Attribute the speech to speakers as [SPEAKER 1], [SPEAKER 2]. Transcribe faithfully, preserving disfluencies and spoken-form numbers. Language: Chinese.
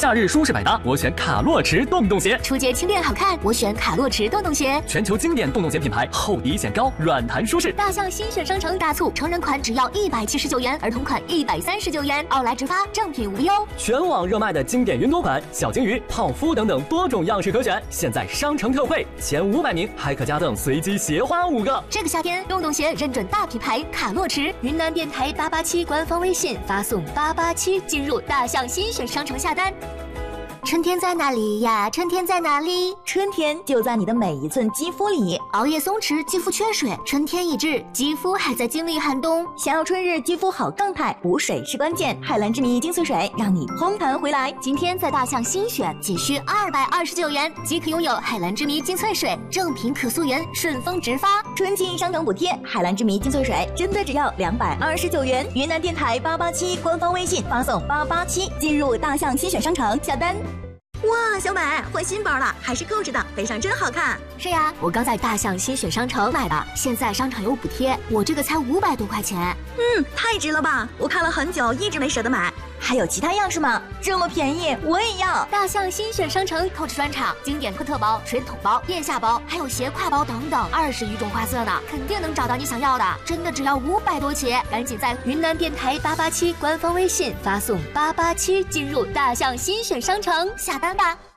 [SPEAKER 1] 夏日舒适百搭，我选卡洛驰洞洞鞋。
[SPEAKER 2] 出街轻便好看，我选卡洛驰洞洞鞋。
[SPEAKER 1] 全球经典洞洞鞋品牌，厚底显高，软弹舒适。
[SPEAKER 2] 大象新选商城大促，成人款只要一百七十九元，儿童款一百三十九元，奥莱直发，正品无忧。
[SPEAKER 1] 全网热卖的经典云朵款、小金鱼、泡芙等等多种样式可选，现在商城特惠，前五百名还可加赠随机鞋花五个。
[SPEAKER 2] 这个夏天，洞洞鞋认准大品牌卡洛驰，云南电台八八七官方微信发送八八七进入大象新选商城下单。春天在哪里呀？春天在哪里？
[SPEAKER 3] 春天就在你的每一寸肌肤里。
[SPEAKER 2] 熬夜松弛，肌肤缺水，春天已至，肌肤还在经历寒冬。
[SPEAKER 3] 想要春日肌肤好状态，补水是关键。海蓝之谜精粹水让你嘭弹回来。
[SPEAKER 2] 今天在大象新选，仅需二百二十九元即可拥有海蓝之谜精粹水，正品可溯源，顺丰直发。
[SPEAKER 3] 春季商城补贴，海蓝之谜精粹水真的只要两百二十九元。云南电台八八七官方微信发送八八七进入大象新选商城下单。哇，小美换新包了，还是购置的，背上真好看。
[SPEAKER 2] 是呀，我刚在大象新选商城买的，现在商场有补贴，我这个才五百多块钱。
[SPEAKER 3] 嗯，太值了吧！我看了很久，一直没舍得买。还有其他样式吗？这么便宜，我也要！
[SPEAKER 2] 大象新选商城购置专场，经典托特包、水桶包、腋下包，还有斜挎包等等，二十余种花色呢，肯定能找到你想要的。真的只要五百多起，赶紧在云南电台八八七官方微信发送八八七进入大象新选商城下单吧。